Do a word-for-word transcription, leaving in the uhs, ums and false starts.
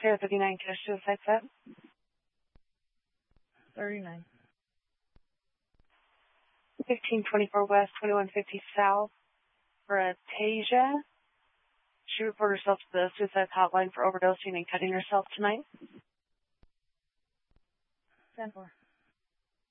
Sierra thirty-nine, cash suicide set. thirty-nine. fifteen twenty-four West, twenty-one fifty South, Bratasia. She reported herself to the suicide hotline for overdosing and cutting herself tonight. ten four.